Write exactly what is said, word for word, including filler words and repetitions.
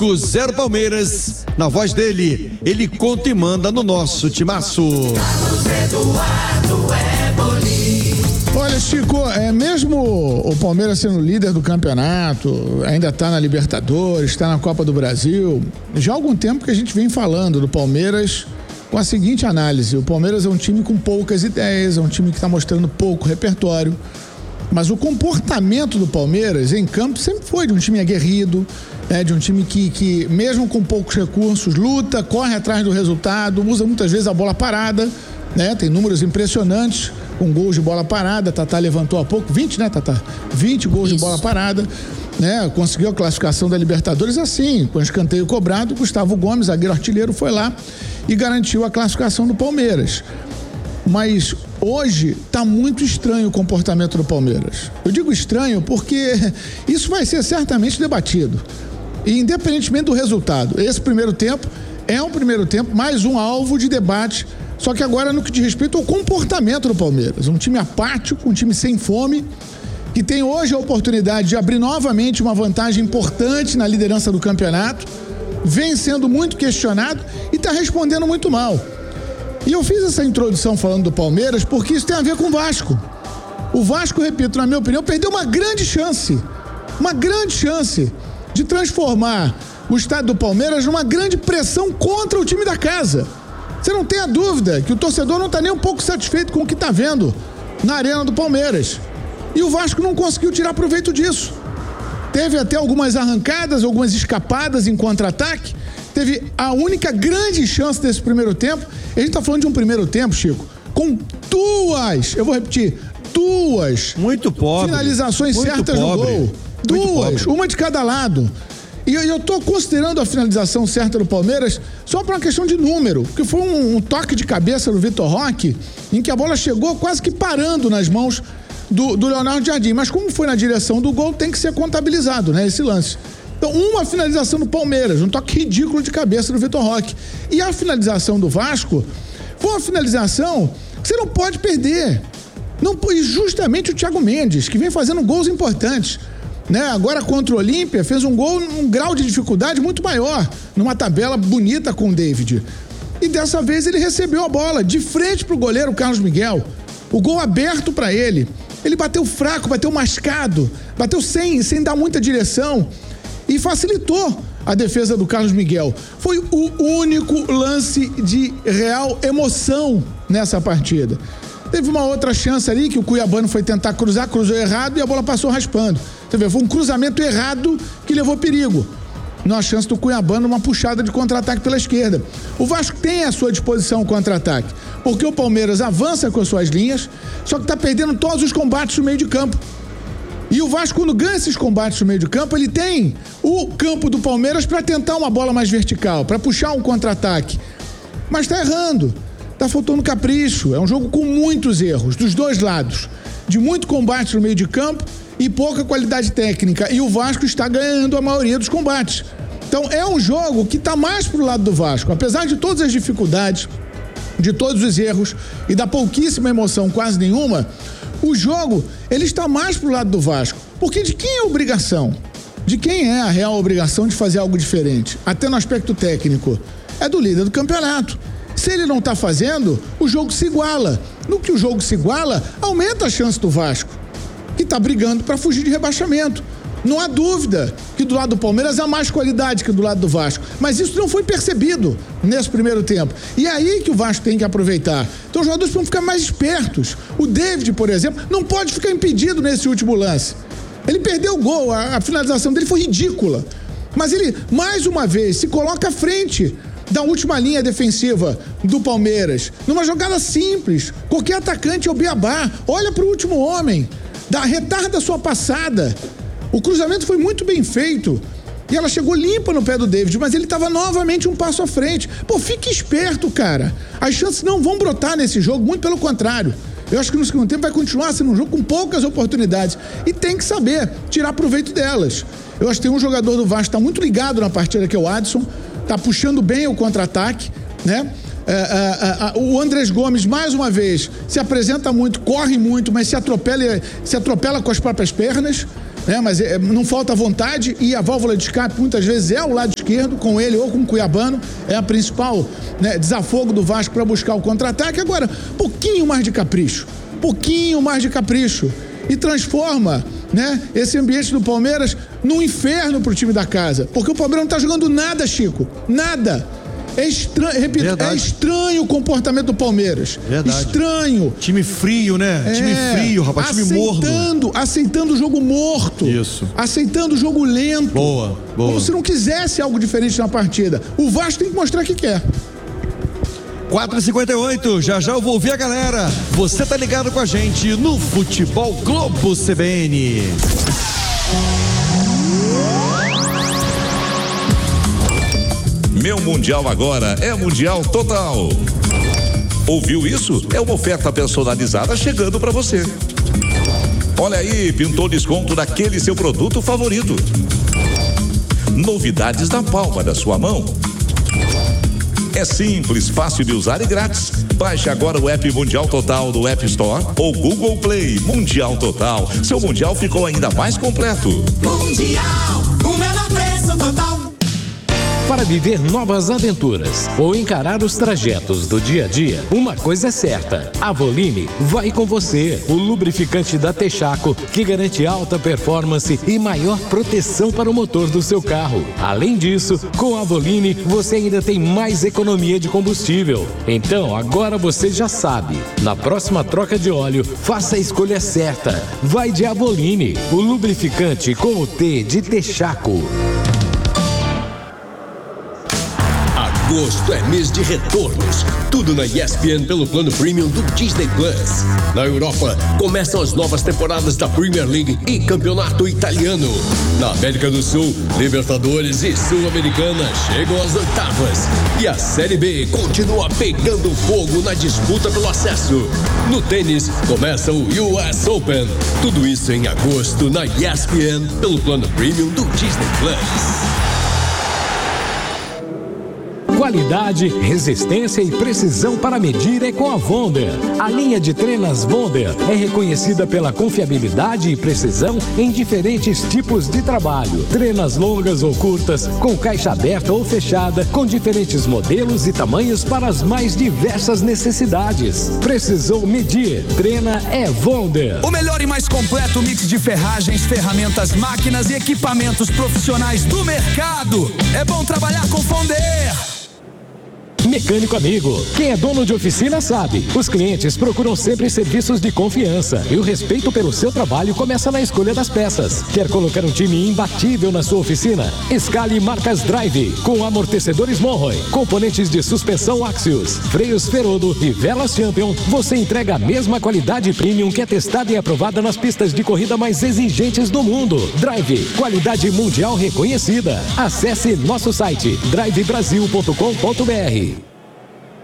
Zero Palmeiras, na voz dele, ele conta e manda no nosso timaço. Carlos Eduardo Eboli. Olha, Chico, é, mesmo o Palmeiras sendo líder do campeonato, ainda está na Libertadores, está na Copa do Brasil, já há algum tempo que a gente vem falando do Palmeiras com a seguinte análise: o Palmeiras é um time com poucas ideias, é um time que está mostrando pouco repertório, mas o comportamento do Palmeiras em campo sempre foi de um time aguerrido, né, de um time que, que, mesmo com poucos recursos, luta, corre atrás do resultado, usa muitas vezes a bola parada, né, tem números impressionantes com gols de bola parada. Tatá levantou há pouco, vinte, né, Tatá? vinte gols Isso. de bola parada, né, conseguiu a classificação da Libertadores assim, com escanteio cobrado. Gustavo Gomes, zagueiro artilheiro, foi lá e garantiu a classificação do Palmeiras. Mas hoje está muito estranho o comportamento do Palmeiras. Eu digo estranho porque isso vai ser certamente debatido, e independentemente do resultado. Esse primeiro tempo é um primeiro tempo, mais um alvo de debate, só que agora no que diz respeito ao comportamento do Palmeiras. Um time apático, um time sem fome, que tem hoje a oportunidade de abrir novamente uma vantagem importante na liderança do campeonato, vem sendo muito questionado e está respondendo muito mal. E eu fiz essa introdução falando do Palmeiras porque isso tem a ver com o Vasco. O Vasco, repito, na minha opinião, perdeu uma grande chance, uma grande chance de transformar o estádio do Palmeiras numa grande pressão contra o time da casa. Você não tem a dúvida que o torcedor não está nem um pouco satisfeito com o que está vendo na arena do Palmeiras. E o Vasco não conseguiu tirar proveito disso. Teve até algumas arrancadas, algumas escapadas em contra-ataque. Teve a única grande chance desse primeiro tempo. A gente tá falando de um primeiro tempo, Chico, com duas, eu vou repetir, duas muito pobre, finalizações muito certas pobre, no gol. Duas, uma de cada lado. E eu, eu tô considerando a finalização certa do Palmeiras só por uma questão de número, porque foi um, um toque de cabeça do Vitor Roque, em que a bola chegou quase que parando nas mãos do, do Leonardo Jardim. Mas como foi na direção do gol, tem que ser contabilizado, né, esse lance. Então, uma finalização do Palmeiras, um toque ridículo de cabeça do Vitor Roque. E a finalização do Vasco foi uma finalização que você não pode perder. Não, e justamente o Thiago Mendes, que vem fazendo gols importantes, né? Agora contra o Olímpia, fez um gol num grau de dificuldade muito maior, numa tabela bonita com o David. E dessa vez ele recebeu a bola de frente pro goleiro Carlos Miguel. O gol aberto para ele. Ele bateu fraco, bateu mascado, bateu sem, sem dar muita direção. E facilitou a defesa do Carlos Miguel. Foi o único lance de real emoção nessa partida. Teve uma outra chance ali que o Cuiabano foi tentar cruzar, cruzou errado e a bola passou raspando. Você vê, foi um cruzamento errado que levou perigo. Na chance do Cuiabano, uma puxada de contra-ataque pela esquerda. O Vasco tem à sua disposição o contra-ataque, porque o Palmeiras avança com as suas linhas, só que está perdendo todos os combates no meio de campo. E o Vasco, quando ganha esses combates no meio de campo, ele tem o campo do Palmeiras para tentar uma bola mais vertical, para puxar um contra-ataque. Mas tá errando, tá faltando capricho. É um jogo com muitos erros, dos dois lados. De muito combate no meio de campo e pouca qualidade técnica. E o Vasco está ganhando a maioria dos combates. Então é um jogo que tá mais pro lado do Vasco. Apesar de todas as dificuldades, de todos os erros e da pouquíssima emoção, quase nenhuma, o jogo, ele está mais pro lado do Vasco. Porque de quem é a obrigação? De quem é a real obrigação de fazer algo diferente? Até no aspecto técnico. É do líder do campeonato. Se ele não está fazendo, o jogo se iguala. No que o jogo se iguala, aumenta a chance do Vasco, que está brigando para fugir de rebaixamento. Não há dúvida que do lado do Palmeiras há mais qualidade que do lado do Vasco. Mas isso não foi percebido nesse primeiro tempo. E é aí que o Vasco tem que aproveitar. Então os jogadores precisam ficar mais espertos. O David, por exemplo, não pode ficar impedido nesse último lance. Ele perdeu o gol, a, a finalização dele foi ridícula. Mas ele, mais uma vez, se coloca à frente da última linha defensiva do Palmeiras. Numa jogada simples. Qualquer atacante é o beabá. Olha para o último homem. Dá, retarda a sua passada. O cruzamento foi muito bem feito e ela chegou limpa no pé do David, mas ele estava novamente um passo à frente. Pô, fique esperto, cara. As chances não vão brotar nesse jogo, muito pelo contrário. Eu acho que no segundo tempo vai continuar sendo um jogo com poucas oportunidades e tem que saber tirar proveito delas. Eu acho que tem um jogador do Vasco que está muito ligado na partida, que é o Adson, tá puxando bem o contra-ataque, né? É, é, é, o Andrés Gomes, mais uma vez, se apresenta muito, corre muito, mas se atropela, se atropela com as próprias pernas. né? Mas é, não falta vontade e a válvula de escape muitas vezes é o lado esquerdo, com ele ou com o Cuiabano, é a principal, né, desafogo do Vasco para buscar o contra-ataque. Agora, pouquinho mais de capricho, pouquinho mais de capricho e transforma, né, esse ambiente do Palmeiras num inferno pro time da casa, porque o Palmeiras não tá jogando nada, Chico, nada. É estranho, repito, Verdade. é estranho o comportamento do Palmeiras. Verdade. Estranho. Time frio, né? É, time frio, rapaz, time morto. Aceitando o jogo morto. Isso. Aceitando o jogo lento. Boa, boa. Como se não quisesse algo diferente na partida. O Vasco tem que mostrar que quer. quatro e cinquenta e oito, já já eu vou ouvir a galera. Você tá ligado com a gente no Futebol Globo C B N. Meu Mundial agora é Mundial Total. Ouviu isso? É uma oferta personalizada chegando para você. Olha aí, pintou desconto daquele seu produto favorito. Novidades na palma da sua mão. É simples, fácil de usar e grátis. Baixe agora o app Mundial Total do App Store ou Google Play. Mundial Total. Seu Mundial ficou ainda mais completo. Mundial, o menor preço total. Para viver novas aventuras ou encarar os trajetos do dia a dia, uma coisa é certa: a Avoline vai com você. O lubrificante da Texaco, que garante alta performance e maior proteção para o motor do seu carro. Além disso, com a Avoline você ainda tem mais economia de combustível. Então, agora você já sabe. Na próxima troca de óleo, faça a escolha certa. Vai de Avoline, o lubrificante com o T de Texaco. Agosto é mês de retornos. Tudo na E S P N pelo plano premium do Disney Plus. Na Europa, começam as novas temporadas da Premier League e Campeonato Italiano. Na América do Sul, Libertadores e Sul-Americana chegam às oitavas. E a Série B continua pegando fogo na disputa pelo acesso. No tênis, começa o U S Open. Tudo isso em agosto na E S P N pelo plano premium do Disney Plus. Qualidade, resistência e precisão para medir é com a Wonder. A linha de trenas Wonder é reconhecida pela confiabilidade e precisão em diferentes tipos de trabalho. Trenas longas ou curtas, com caixa aberta ou fechada, com diferentes modelos e tamanhos para as mais diversas necessidades. Precisou medir? Treina é Wonder. O melhor e mais completo mix de ferragens, ferramentas, máquinas e equipamentos profissionais do mercado. É bom trabalhar com Wonder. Mecânico amigo, quem é dono de oficina sabe, os clientes procuram sempre serviços de confiança e o respeito pelo seu trabalho começa na escolha das peças. Quer colocar um time imbatível na sua oficina? Escale marcas Drive, com amortecedores Monroe, componentes de suspensão Axios, freios Ferodo e velas Champion. Você entrega a mesma qualidade premium que é testada e aprovada nas pistas de corrida mais exigentes do mundo. Drive, qualidade mundial reconhecida. Acesse nosso site drive brasil ponto com ponto br.